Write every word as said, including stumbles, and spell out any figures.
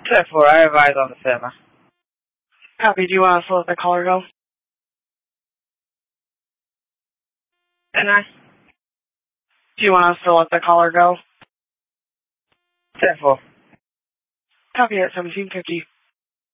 ten four, I advise on the Sigma. Copy. Do you want us to let the caller go? ten nine. Do you want us to let the caller go? ten four. Copy at seventeen fifty.